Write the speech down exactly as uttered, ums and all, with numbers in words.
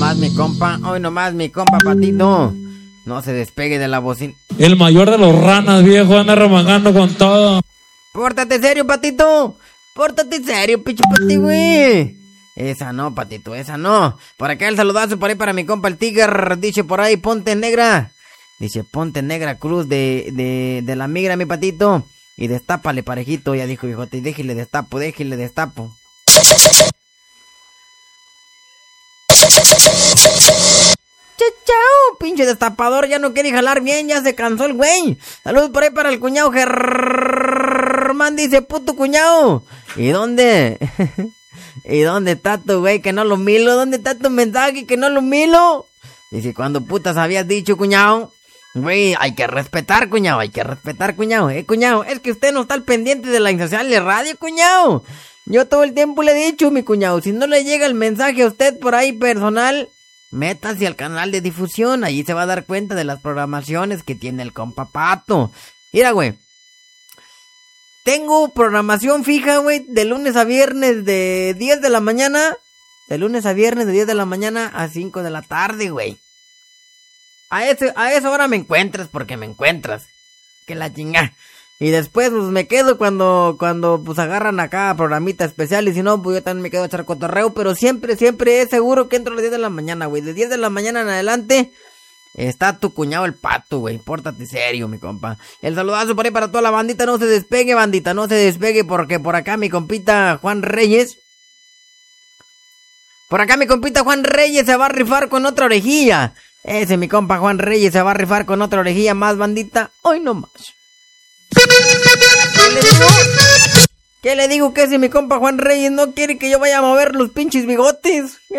nomás, mi compa. Hoy nomás, mi compa Patito. No se despegue de la bocina. El mayor de los ranas, viejo, anda remangando con todo. Pórtate serio, Patito. Pórtate serio, pinche Pati, güey. Esa no, Patito, esa no. Por acá el saludazo por ahí para mi compa el Tiger. Dice por ahí, ponte negra. Dice, ponte negra cruz de, de, de la migra, mi Patito. Y destápale, parejito. Ya dijo, hijote, déjale destapo, déjale destapo. Chao, pinche destapador, ya no quiere jalar bien, ya se cansó el güey. Saludos por ahí para el cuñado Germán, dice, puto cuñado. ¿Y dónde? ¿Y dónde está tu güey que no lo milo? ¿Dónde está tu mensaje que no lo milo? Dice, cuando putas habías dicho, cuñado. Güey, hay que respetar, cuñado, hay que respetar, cuñado. Eh, cuñado, es que usted no está al pendiente de la inicial de radio, cuñado. Yo todo el tiempo le he dicho, mi cuñado, si no le llega el mensaje a usted por ahí personal, métase al canal de difusión, allí se va a dar cuenta de las programaciones que tiene el compa Pato. Mira, güey, tengo programación fija, güey, de lunes a viernes de diez de la mañana, de lunes a viernes de diez de la mañana a cinco de la tarde, güey. A ese, a esa hora me encuentras porque me encuentras. Que la chingada. Y después pues me quedo cuando, cuando pues agarran acá programita especial. Y si no, pues yo también me quedo a echar cotorreo. Pero siempre, siempre es seguro que entro a las diez de la mañana, güey. De diez de la mañana en adelante está tu cuñado el Pato, güey. Pórtate serio, mi compa. El saludazo por ahí para toda la bandita. No se despegue, bandita, no se despegue. Porque por acá mi compita Juan Reyes. Por acá mi compita Juan Reyes se va a rifar con otra orejilla. Ese mi compa Juan Reyes se va a rifar con otra orejilla más, bandita. Hoy no más. ¿Qué le digo? ¿Qué le digo? Que si mi compa Juan Reyes no quiere que yo vaya a mover los pinches bigotes.